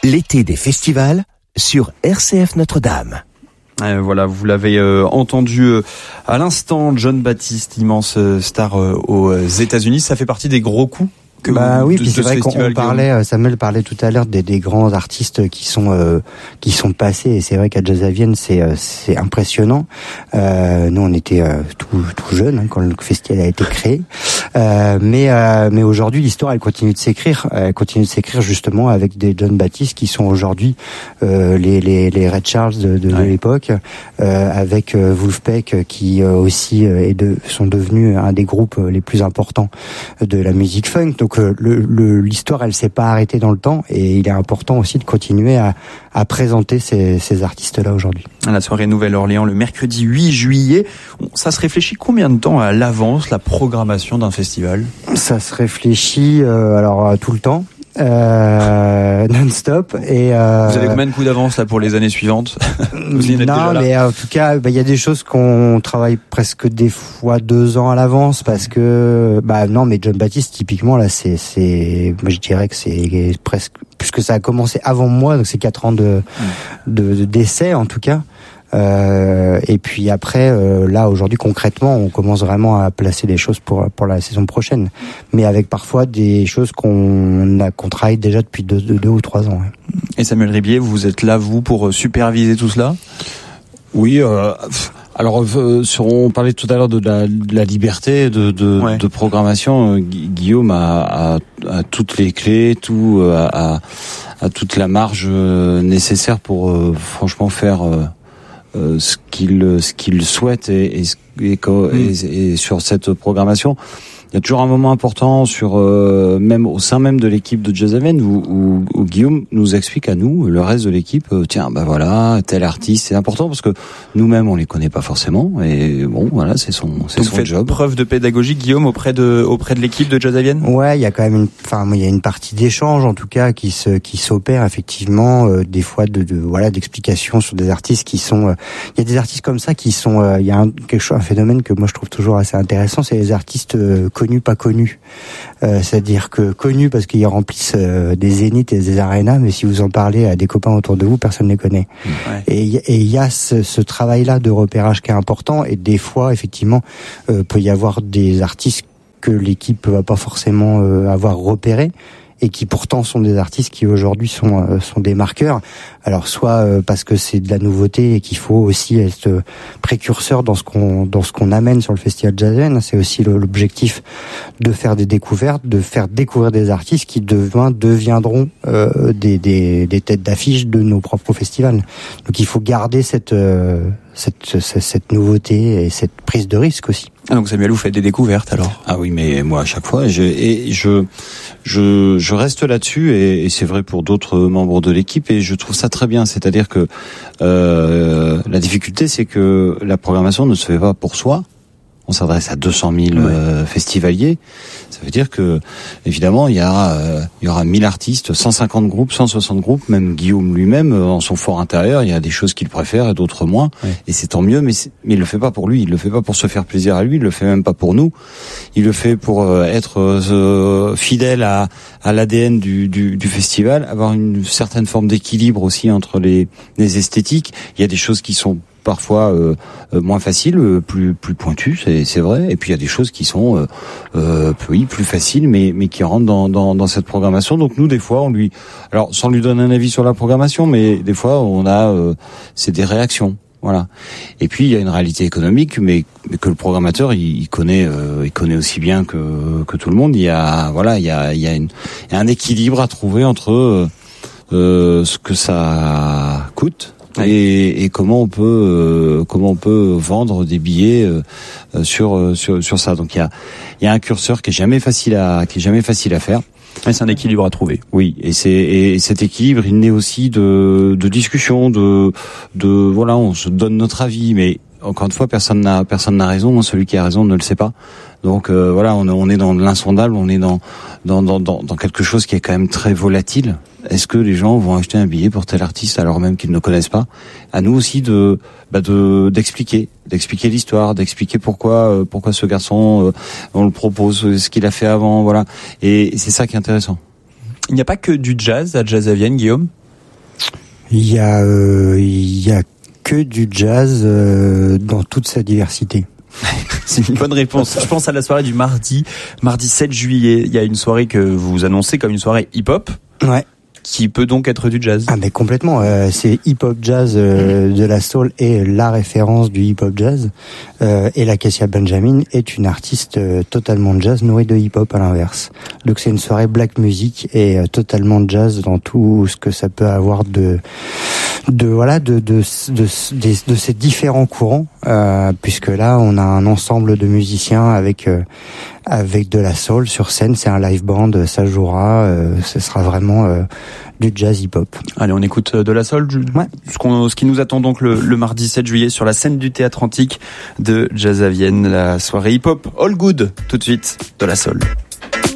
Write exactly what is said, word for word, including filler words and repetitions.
L'été des festivals sur R C F Notre-Dame. Euh, voilà, vous l'avez euh, entendu euh, à l'instant, Jon Baptiste, immense euh, star euh, aux États-Unis, ça fait partie des gros coups. Que bah vous, oui, de, puis c'est de vrai qu'on parlait, Guillaume. Samuel parlait tout à l'heure des, des grands artistes qui sont euh, qui sont passés, et c'est vrai qu'à Jazz à Vienne c'est c'est impressionnant. Euh, nous on était euh, tout tout jeunes hein, quand le festival a été créé, euh, mais euh, mais aujourd'hui l'histoire elle continue de s'écrire, elle continue de s'écrire justement avec des Jon Baptiste qui sont aujourd'hui euh, les les les Ray Charles de, de ouais. l'époque, euh, avec euh, Vulfpeck qui euh, aussi euh, est de sont devenus un des groupes les plus importants de la musique funk. Donc Le, le, l'histoire, elle s'est pas arrêtée dans le temps, et il est important aussi de continuer à, à présenter ces, ces artistes-là aujourd'hui. À la soirée Nouvelle-Orléans, le mercredi huit juillet, ça se réfléchit combien de temps à l'avance, la programmation d'un festival ? Ça se réfléchit euh, alors tout le temps. Euh, non-stop et euh, vous avez combien de coups d'avance là pour les années suivantes? Non, mais en tout cas, bah il y a des choses qu'on travaille presque des fois deux ans à l'avance parce que bah non, mais Jon Baptiste typiquement là, c'est c'est, moi je dirais que c'est presque puisque ça a commencé avant moi, donc c'est quatre ans de de, de d'essai en tout cas. Euh, et puis après, euh, là aujourd'hui concrètement, on commence vraiment à placer les choses pour pour la saison prochaine, mais avec parfois des choses qu'on a qu'on travaille déjà depuis deux, deux, deux ou trois ans. Ouais. Et Samuel Ribier, vous êtes là vous pour superviser tout cela ? Oui. Euh, alors, euh, sur, on parlait tout à l'heure de la, de la liberté de de, ouais. de programmation. Guillaume a, a, a toutes les clés, tout a, a toute la marge nécessaire pour euh, franchement faire. Euh, Euh, ce qu'il ce qu'il souhaite et, et, et, et, et sur cette programmation. Il y a toujours un moment important sur euh, même au sein même de l'équipe de Jazz à Vienne où, où, où Guillaume nous explique à nous, le reste de l'équipe, euh, tiens bah voilà tel artiste, c'est important parce que nous-mêmes on les connaît pas forcément et bon voilà c'est son c'est Donc son faites job. Preuve de pédagogie Guillaume auprès de auprès de l'équipe de Jazz à Vienne. Ouais, il y a quand même une enfin il y a une partie d'échange en tout cas qui se qui s'opère effectivement euh, des fois de, de voilà d'explications sur des artistes qui sont il euh, y a des artistes comme ça qui sont il euh, y a un, quelque chose un phénomène que moi je trouve toujours assez intéressant, c'est les artistes euh, connus pas connus, euh, c'est-à-dire que connus parce qu'ils remplissent euh, des zéniths et des arénas, mais si vous en parlez à des copains autour de vous, personne ne les connaît. Ouais. Et il y a ce, ce travail-là de repérage qui est important, et des fois effectivement euh, peut y avoir des artistes que l'équipe va pas forcément euh, avoir repérés, et qui pourtant sont des artistes qui aujourd'hui sont euh, sont des marqueurs. Alors soit euh, parce que c'est de la nouveauté et qu'il faut aussi être euh, précurseur dans ce qu'on dans ce qu'on amène sur le festival Jazz à Vienne. C'est aussi le, l'objectif de faire des découvertes, de faire découvrir des artistes qui demain deviendront euh, des des des têtes d'affiche de nos propres festivals. Donc il faut garder cette euh, cette cette, cette nouveauté et cette prise de risque aussi. Ah donc Samuel, vous faites des découvertes alors? Ah oui, mais moi à chaque fois, je, et je je je reste là-dessus, et, et c'est vrai pour d'autres membres de l'équipe, et je trouve ça très bien. C'est-à-dire que euh, la difficulté, c'est que la programmation ne se fait pas pour soi. On s'adresse à deux cent mille ouais. euh, festivaliers. Ça veut dire que, évidemment, il y a, euh, il y aura mille artistes, cent cinquante groupes, cent soixante groupes. Même Guillaume lui-même, dans son fort intérieur, il y a des choses qu'il préfère et d'autres moins. Ouais. Et c'est tant mieux, mais, mais il le fait pas pour lui. Il le fait pas pour se faire plaisir à lui. Il le fait même pas pour nous. Il le fait pour euh, être euh, fidèle à, à l'A D N du, du, du festival, avoir une certaine forme d'équilibre aussi entre les, les esthétiques. Il y a des choses qui sont parfois euh, moins faciles, euh, plus plus pointues, c'est c'est vrai. Et puis il y a des choses qui sont euh, euh, oui plus faciles, mais mais qui rentrent dans dans dans cette programmation. Donc nous des fois on lui, alors sans lui donner un avis sur la programmation, mais des fois on a euh, c'est des réactions. Voilà. Et puis il y a une réalité économique, mais, mais que le programmateur il, il connaît, euh, il connaît aussi bien que que tout le monde. Il y a voilà, il y a il y a, une, il y a un équilibre à trouver entre euh, euh, ce que ça coûte. Et, et comment on peut euh, comment on peut vendre des billets euh, sur euh, sur sur ça. Donc il y a il y a un curseur qui est jamais facile à qui est jamais facile à faire. Mais c'est un équilibre à trouver. Oui, et c'est et cet équilibre, il naît aussi de de discussions, de de voilà, on se donne notre avis, mais encore une fois, personne n'a personne n'a raison. Celui qui a raison ne le sait pas. Donc euh, voilà, on, on est dans l'insondable, on est dans dans, dans dans dans quelque chose qui est quand même très volatile. Est-ce que les gens vont acheter un billet pour tel artiste alors même qu'ils ne connaissent pas? À nous aussi de bah de d'expliquer, d'expliquer l'histoire, d'expliquer pourquoi euh, pourquoi ce garçon euh, on le propose, ce qu'il a fait avant, voilà. Et, et c'est ça qui est intéressant. Il n'y a pas que du jazz à Jazz à Vienne, Guillaume? Il y a, euh, il y a que du jazz euh, dans toute sa diversité. C'est une bonne réponse. Je pense à la soirée du mardi, mardi sept juillet. Il y a une soirée que vous annoncez comme une soirée hip-hop. Ouais. Qui peut donc être du jazz. Ah mais complètement, euh, c'est hip-hop jazz euh, de la soul et la référence du hip-hop jazz. Euh, et la Cassia Benjamin est une artiste euh, totalement jazz nourrie de hip-hop à l'inverse. Donc c'est une soirée black music et euh, totalement jazz dans tout ce que ça peut avoir de de voilà de de de, de, de, de ces différents courants, euh, puisque là on a un ensemble de musiciens avec euh, avec de la soul sur scène, c'est un live band, ça jouera, euh, ce sera vraiment euh, du jazz hip-hop. Allez, on écoute de la soul, ouais. ce, qu'on, ce qui nous attend donc le, le mardi sept juillet sur la scène du Théâtre Antique de Jazz à Vienne, la soirée hip-hop All Good, tout de suite de la soul.